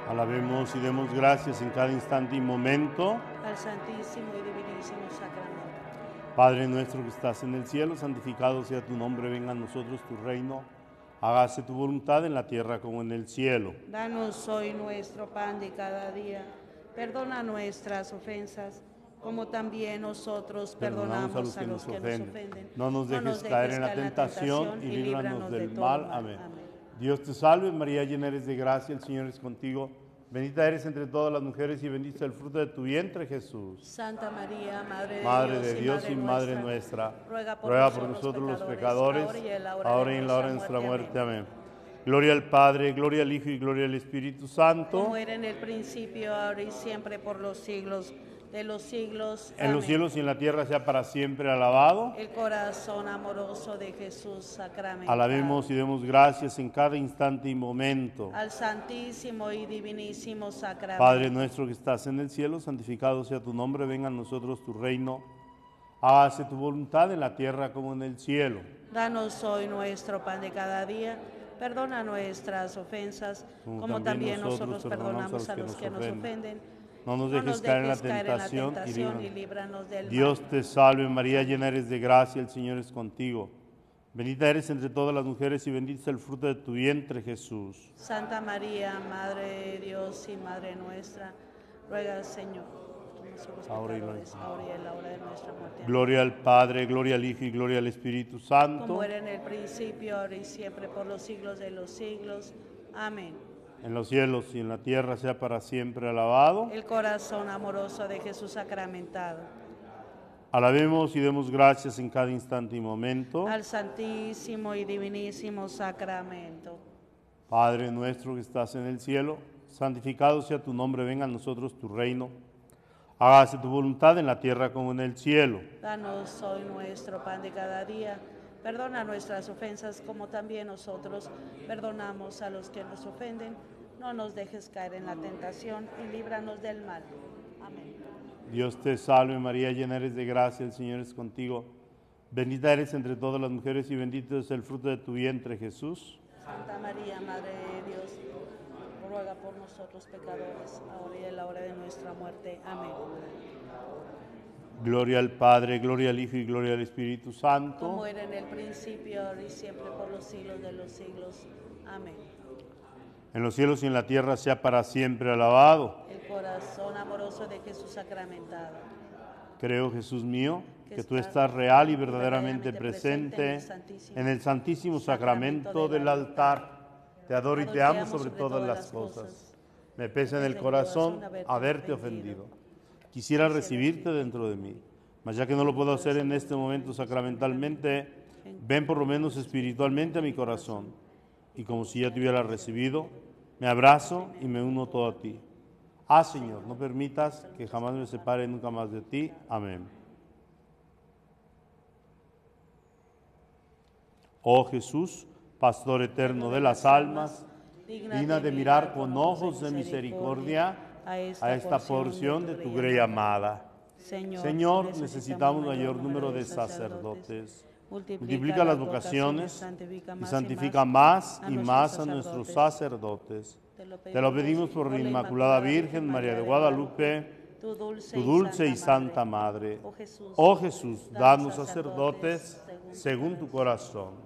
Alabemos y demos gracias en cada instante y momento al Santísimo y Divinísimo Sacramento. Padre nuestro que estás en el cielo, santificado sea tu nombre, venga a nosotros tu reino. Hágase tu voluntad en la tierra como en el cielo. Danos hoy nuestro pan de cada día. Perdona nuestras ofensas, como también nosotros perdonamos a los que nos ofenden. No nos dejes caer en la tentación y líbranos del mal. Amén. Dios te salve, María, llena eres de gracia, el Señor es contigo. Bendita eres entre todas las mujeres y bendito es el fruto de tu vientre, Jesús. Santa María, Madre de Dios y Madre nuestra, ruega por nosotros los pecadores, ahora y en la hora de nuestra muerte. Amén. Gloria al Padre, gloria al Hijo y gloria al Espíritu Santo. Como era en el principio, ahora y siempre, por los siglos de los siglos. En los cielos y en la tierra sea para siempre alabado. El corazón amoroso de Jesús sacramentado. Alabemos y demos gracias en cada instante y momento al Santísimo y Divinísimo Sacramento. Padre nuestro que estás en el cielo, santificado sea tu nombre, venga a nosotros tu reino. Hágase tu voluntad en la tierra como en el cielo. Danos hoy nuestro pan de cada día. Perdona nuestras ofensas, como también nosotros perdonamos a los que nos ofenden. No nos dejes caer en la tentación y líbranos del mal. Dios te salve, María, llena eres de gracia, el Señor es contigo. Bendita eres entre todas las mujeres y bendito es el fruto de tu vientre, Jesús. Santa María, Madre de Dios y Madre nuestra, ruega al Señor por nosotros ahora pecadores, ahora y en la hora de nuestra muerte. Gloria al Padre, gloria al Hijo y gloria al Espíritu Santo. Como era en el principio, ahora y siempre, por los siglos de los siglos. Amén. En los cielos y en la tierra sea para siempre alabado. El corazón amoroso de Jesús sacramentado. Alabemos y demos gracias en cada instante y momento al Santísimo y Divinísimo Sacramento. Padre nuestro que estás en el cielo, santificado sea tu nombre, venga a nosotros tu reino. Hágase tu voluntad en la tierra como en el cielo. Danos hoy nuestro pan de cada día. Perdona nuestras ofensas, como también nosotros perdonamos a los que nos ofenden. No nos dejes caer en la tentación y líbranos del mal. Amén. Dios te salve, María, llena eres de gracia, el Señor es contigo. Bendita eres entre todas las mujeres y bendito es el fruto de tu vientre, Jesús. Santa María, Madre de Dios, ruega por nosotros pecadores, ahora y en la hora de nuestra muerte. Amén. Gloria al Padre, gloria al Hijo y gloria al Espíritu Santo. Como era en el principio, ahora y siempre, por los siglos de los siglos. Amén. En los cielos y en la tierra sea para siempre alabado. El corazón amoroso de Jesús sacramentado. Creo, Jesús mío, que tú estás real y verdaderamente presente en el Santísimo Sacramento del altar. Te adoro y te amo sobre todas las cosas. Me pesa en el corazón haberte ofendido. Quisiera recibirte dentro de mí, mas ya que no lo puedo hacer en este momento sacramentalmente, ven por lo menos espiritualmente a mi corazón. Y como si ya te hubiera recibido, me abrazo y me uno todo a ti. Señor, no permitas que jamás me separe nunca más de ti. Amén. Oh Jesús, Pastor eterno de las almas, digna de mirar con ojos de misericordia a esta porción de tu grey amada. Señor, necesitamos mayor número de sacerdotes. Multiplica las vocaciones y santifica más y más a nuestros sacerdotes. Te lo pedimos por la Inmaculada Virgen María de Guadalupe, tu dulce y santa Madre. Oh Jesús, danos sacerdotes según tu corazón.